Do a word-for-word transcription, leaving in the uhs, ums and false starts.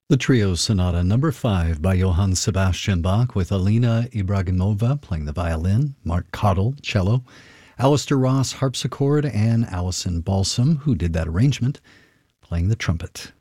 The Trio Sonata Number five by Johann Sebastian Bach, with Alina Ibragimova playing the violin, Mark Cottle, cello, Alistair Ross, harpsichord, and Alison Balsam, who did that arrangement, playing the trumpet.